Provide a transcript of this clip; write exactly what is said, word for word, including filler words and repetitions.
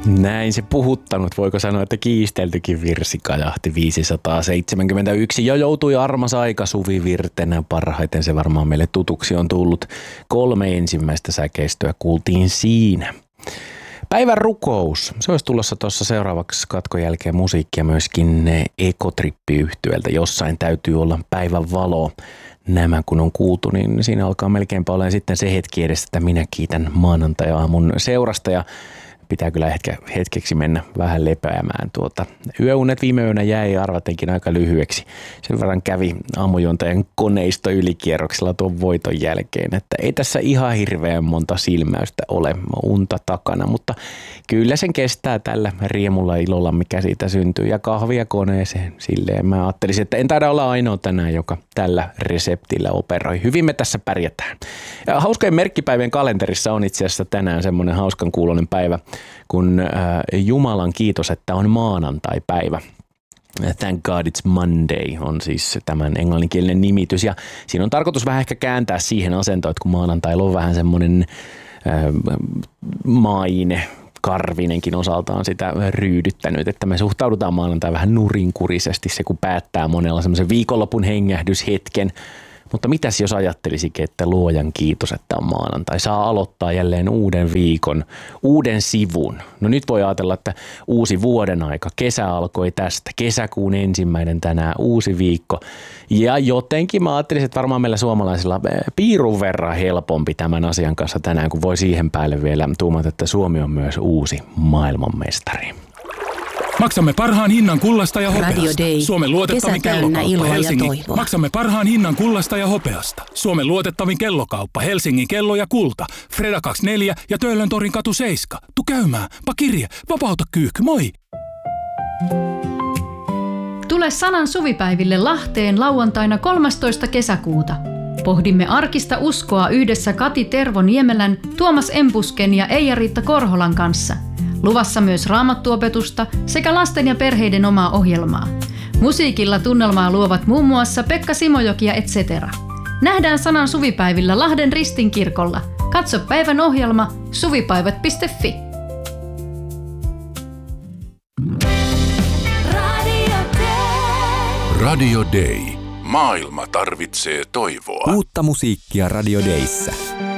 Näin se puhuttanut, voiko sanoa, että kiisteltykin virsi kajahti viisisataaseitsemänkymmentäyksi ja joutui armas aika Suvi Virtenä. Parhaiten se varmaan meille tutuksi on tullut. Kolme ensimmäistä säkeistöä kuultiin siinä. Päivän rukous. Se olisi tulossa tuossa seuraavaksi katkon jälkeen musiikkia myöskin Ekotrippi-yhtyeltä. Jossain täytyy olla päivän valo. Nämä kun on kuultu, niin siinä alkaa melkeinpä olemaan sitten se hetki edes, että minä kiitän maanantai-aamun seurasta ja pitää kyllä hetke, hetkeksi mennä vähän lepäämään. Tuota, yöunet viime yönä jäi arvatenkin aika lyhyeksi. Sen verran kävi aamujuontajan koneisto ylikierroksella tuon voiton jälkeen, että ei tässä ihan hirveän monta silmäystä ole unta takana, mutta kyllä sen kestää tällä riemulla ilolla, mikä siitä syntyy. Ja kahvia koneeseen, silleen mä ajattelisin, että en taida olla ainoa tänään, joka tällä reseptillä operoi. Hyvin me tässä pärjätään. Ja hauskojen merkkipäivien kalenterissa on itse asiassa tänään semmoinen hauskan kuuloinen päivä, kun äh, Jumalan kiitos, että on maanantai-päivä. Thank God it's Monday on siis tämän englanninkielinen nimitys. Ja siinä on tarkoitus vähän ehkä kääntää siihen asentoon, että kun maanantailla on vähän semmoinen äh, maine, Karvinenkin osaltaan sitä ryydyttänyt, että me suhtaudutaan maanantai vähän nurinkurisesti, se kun päättää monella semmoisen viikonlopun hengähdyshetken. Mutta mitäs jos ajattelisikin, että luojan kiitos, että on maanantai. Saa aloittaa jälleen uuden viikon, uuden sivun. No nyt voi ajatella, että uusi vuoden aika. Kesä alkoi tästä. Kesäkuun ensimmäinen tänään, uusi viikko. Ja jotenkin mä ajattelisin, että varmaan meillä suomalaisilla piirun verran helpompi tämän asian kanssa tänään, kun voi siihen päälle vielä tuumata, että Suomi on myös uusi maailmanmestari. Maksamme parhaan hinnan kullasta ja hopeasta. Radio Day. Suomen luotettavin kellokauppa Helsingin. Maksamme parhaan hinnan kullasta ja hopeasta. Suomen luotettavin kellokauppa Helsingin kello ja kulta. Freda kaksikymmentäneljä ja Töölön torin katu seitsemän. Tu käymään. Pakirje. Vapauta kyykky. Moi. Tule Sanan suvipäiville Lahteen lauantaina kolmastoista kesäkuuta. Pohdimme arkista uskoa yhdessä Kati Tervo-Niemelän, Tuomas Empusken ja Eija-Riitta Korholan kanssa. Luvassa myös raamattuopetusta sekä lasten ja perheiden omaa ohjelmaa. Musiikilla tunnelmaa luovat muun muassa Pekka Simojoki ja et cetera. Nähdään Sanan suvipäivillä Lahden Ristinkirkolla. Katso päivän ohjelma suvipäivät piste fi. Radio Day. Radio Day. Maailma tarvitsee toivoa. Uutta musiikkia Radio Dayssä.